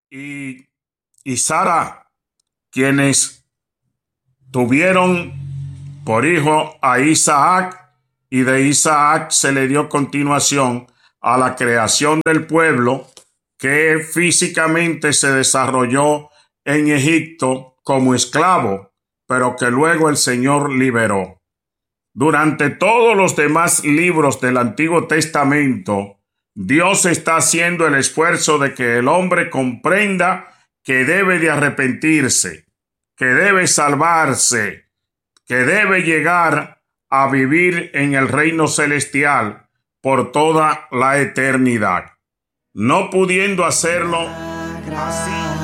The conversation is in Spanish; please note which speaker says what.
Speaker 1: y, y Sara, quienes tuvieron por hijo a Isaac, y de Isaac se le dio continuación a la creación del pueblo que físicamente se desarrolló en Egipto como esclavo, pero que luego el Señor liberó. Durante todos los demás libros del Antiguo Testamento, Dios está haciendo el esfuerzo de que el hombre comprenda que debe de arrepentirse, que debe salvarse, que debe llegar a vivir en el reino celestial por toda la eternidad. No pudiendo hacerlo así,